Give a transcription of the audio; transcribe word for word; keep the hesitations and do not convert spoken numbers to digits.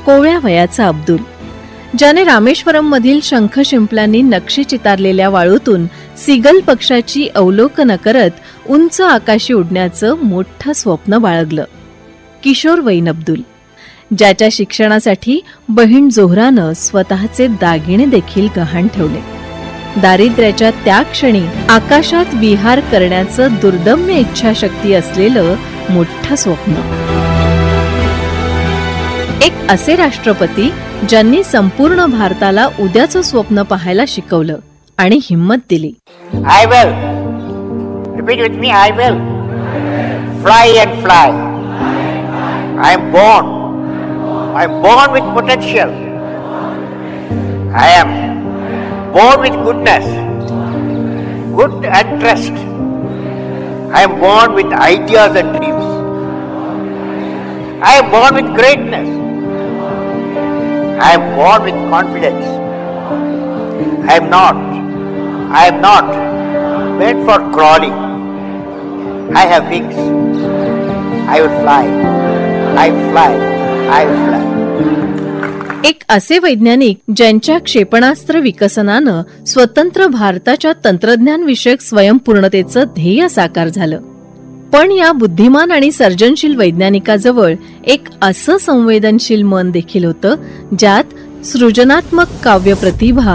कोवळ्या वयाचा अब्दुल, ज्याने रामेश्वरम मधील शंख शिंपल्यांनी नक्षी चितारलेल्या वाळूतून सीगल पक्षाची अवलोकन करत उंच आकाशी उडण्याचं मोठं स्वप्न बाळगलं. किशोरवयीन अब्दुल, ज्याच्या शिक्षणासाठी बहीण जोहरानं स्वतःचे दागिने देखील गहाण ठेवले. दारिद्र्याच्या त्या क्षणी आकाशात विहार करण्याचं दुर्दम्य इच्छाशक्ती असलेलं मोठं स्वप्न. एक असे राष्ट्रपती ज्यांनी संपूर्ण भारताला उद्याचं स्वप्न पाहायला शिकवलं आणि हिम्मत दिली. I will. Repeat with me. I will. Fly and fly. I am born. I am born with potential. I am born with goodness, good and trust. I am born with ideas and dreams. I am born with greatness. I am born with confidence. I am not, I am not meant for crawling. I have wings. I will fly. I fly. I fly. एक असे वैज्ञानिक ज्यांच्या क्षेपणास्त्र विकसनानं स्वतंत्र भारताच्या तंत्रज्ञान विषयक स्वयंपूर्णतेचं ध्येय साकार झालं. पण या बुद्धिमान आणि सर्जनशील वैज्ञानिकाजवळ एक असं संवेदनशील मन देखील होतं, ज्यात सृजनात्मक काव्य प्रतिभा